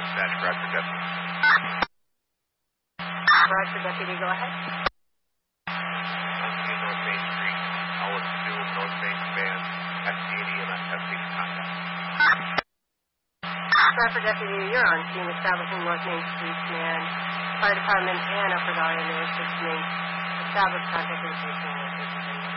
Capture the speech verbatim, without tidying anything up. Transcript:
Dispatch, Bradford Deputy. Bradford Deputy, go ahead. one fifteen North Main Street, Olive two, North Main Command, S C and E M S have taken contact. Bradford Deputy, you're on scene establishing North Main Street Command. Fire Department and Upper Valley Nurses Main established contact with the